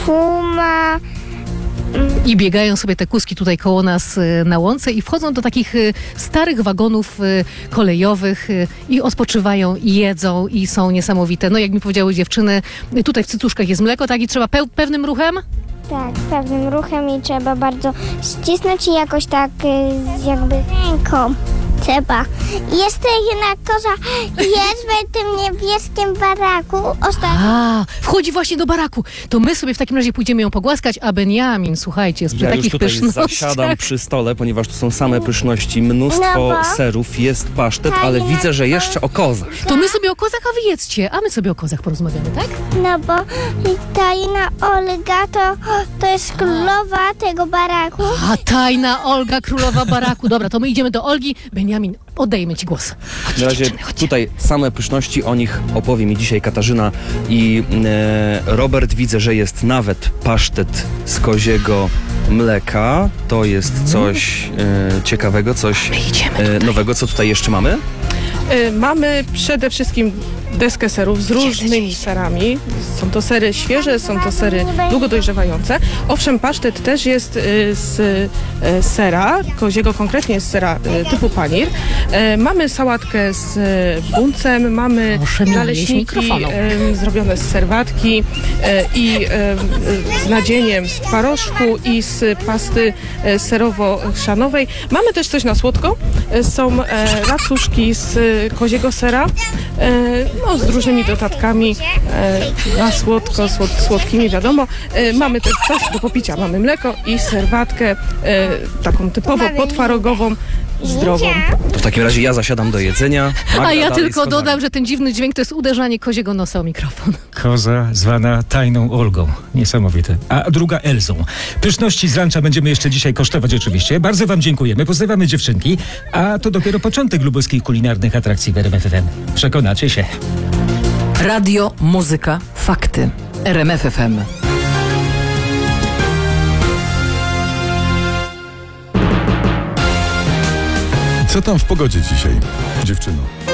puma. I biegają sobie te kuski tutaj koło nas na łące i wchodzą do takich starych wagonów kolejowych i odpoczywają, i jedzą, i są niesamowite. No jak mi powiedziały dziewczyny, tutaj w cycuszkach jest mleko, tak? I trzeba pewnym ruchem? Tak, pewnym ruchem i trzeba bardzo ścisnąć i jakoś tak jakby ręką trzeba. Jest jedna koza, jest w tym niebieskim baraku. A, wchodzi właśnie do baraku. To my sobie w takim razie pójdziemy ją pogłaskać, a Benjamin, słuchajcie, jest przy Ja już takich tutaj pysznościach. zasiadam przy stole, ponieważ tu są same pyszności, mnóstwo No bo- serów, jest pasztet, ale widzę, że jeszcze o kozach. To my sobie o kozach, a wy jedzcie, a my sobie o kozach porozmawiamy, tak? No bo tajna Olga to jest królowa tego baraku. A tajna Olga, królowa baraku. Dobra, to my idziemy do Olgi. Benjamin, oddajemy ci głos. Chodźcie, Na razie dziewczyny, chodźcie. tutaj same pyszności, o nich opowie mi dzisiaj Katarzyna i Robert. Widzę, że jest nawet pasztet z koziego mleka. To jest coś ciekawego, coś nowego. Co tutaj jeszcze mamy? Mamy przede wszystkim deskę serów z różnymi serami. Są to sery świeże, są to sery długo dojrzewające. Owszem, pasztet też jest z sera koziego, konkretnie z sera typu panir. Mamy sałatkę z buncem, mamy Proszę mi naleśniki mikrofonu. zrobione z serwatki i z nadzieniem z twarożku i z pasty serowo-chrzanowej. Mamy też coś na słodko. Są racuszki z koziego sera, no, z różnymi dodatkami na słodko, słodkimi wiadomo. Mamy też coś do popicia. Mamy mleko i serwatkę taką typowo potwarogową, zdrową. To w takim razie ja zasiadam do jedzenia. Magda A ja dalej tylko z kozami. dodam, że ten dziwny dźwięk to jest uderzanie koziego nosa o mikrofon. Koza zwana tajną Olgą. Niesamowite. A druga Elzą. Pyszności z luncha będziemy jeszcze dzisiaj kosztować oczywiście. Bardzo wam dziękujemy. Pozdrawiamy dziewczynki. A to dopiero początek lubuskich kulinarnych atrakcji w RMF FM. Przekonacie się. Radio, muzyka, fakty. RMF FM. Co tam w pogodzie dzisiaj, dziewczyno?